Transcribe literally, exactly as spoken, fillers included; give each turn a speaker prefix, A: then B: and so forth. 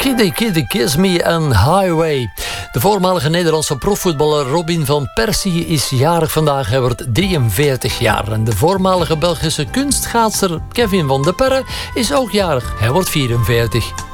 A: Kitty Kitty Kiss Me en Highway. De voormalige Nederlandse profvoetballer Robin van Persie is jarig vandaag. Hij wordt drieënveertig jaar. En de voormalige Belgische kunstschaatser Kevin van de Perre is ook jarig. Hij wordt vierenveertig.